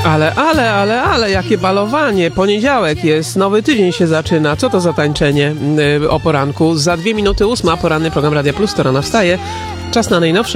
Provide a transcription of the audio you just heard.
Ale, jakie balowanie. Poniedziałek jest, nowy tydzień się zaczyna. Co to za tańczenie o poranku? Za 2 minuty 8, poranny program Radia Plus, to rano wstaje. Czas na najnowsze